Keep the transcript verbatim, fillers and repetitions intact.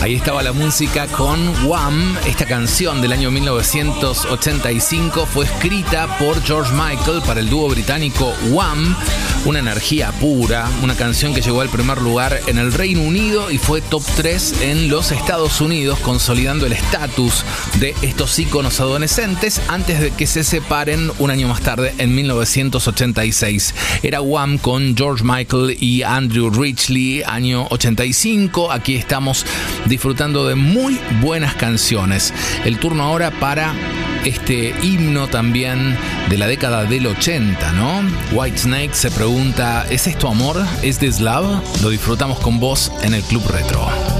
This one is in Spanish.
Ahí estaba la música con Wham. Esta canción del año mil novecientos ochenta y cinco fue escrita por George Michael para el dúo británico Wham. Una energía pura, una canción que llegó al primer lugar en el Reino Unido y fue top tres en los Estados Unidos, consolidando el estatus de estos íconos adolescentes antes de que se separen un año más tarde, en mil novecientos ochenta y seis. Era Wham con George Michael y Andrew Ridgeley, año ochenta y cinco. Aquí estamos disfrutando de muy buenas canciones. El turno ahora para este himno también de la década del ochenta, ¿no? Whitesnake se pregunta, ¿es esto amor? ¿Es this love? Lo disfrutamos con vos en el Club Retro.